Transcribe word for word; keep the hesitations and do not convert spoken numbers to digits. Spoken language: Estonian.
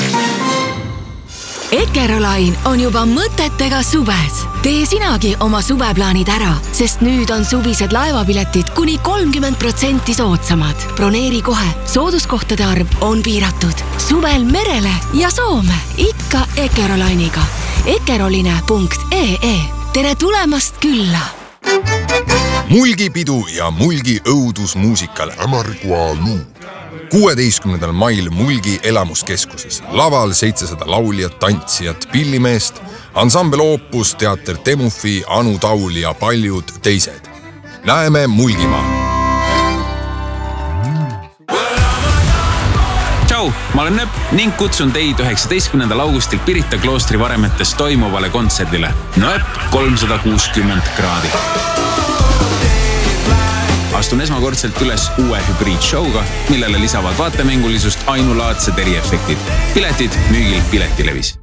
Ekerolain on juba mõtetega suves. Tee sinagi oma suveplaanid ära, sest nüüd on suvised laevapiletid kuni kolmkümmend protsenti soodsamad. Broneeri kohe. Sooduskohtade arv on piiratud. Suvel merele ja Soome. Ikka Ekerolainiga. ekeroline punkt ee. Tere tulemast külla! Mulgipidu ja Mulgi õudusmuusikal Amargua Luu. kuueteistkümnendal mail Mulgi elamuskeskuses. Laval seitsesada lauljat, tantsijat, pillimeest, ansambel Opus, teater Temufi, Anu Taul ja paljud teised. Näeme Mulgimaa! Tšau, ma olen Nööp ning kutsun teid üheksateistkümnendal augustil Pirita kloostri varemetes toimuvale kontserdile. Nööp kolmsada kuuskümmend kraadi. Astun esmakordselt üles uue hübriidshowga, millele lisavad vaatemängulisust ainulaadsed eriefektid. Piletid müügil Piletilevis.